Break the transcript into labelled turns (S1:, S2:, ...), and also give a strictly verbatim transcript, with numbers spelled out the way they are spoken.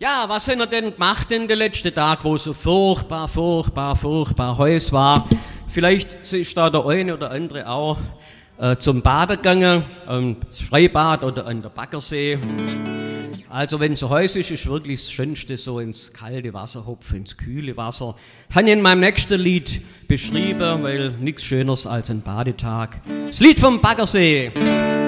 S1: Ja, was hat er denn gemacht in den letzten Tagen, wo es so furchtbar, furchtbar, furchtbar heiß war? Vielleicht ist da der eine oder andere auch äh, zum Baden gegangen, ähm, das Freibad oder an der Baggersee. Also wenn es so heiß ist, ist wirklich das Schönste so ins kalte Wasser hopfen, ins kühle Wasser. Habe ich in meinem nächsten Lied beschrieben, weil nichts Schöneres als ein Badetag. Das Lied vom Baggersee.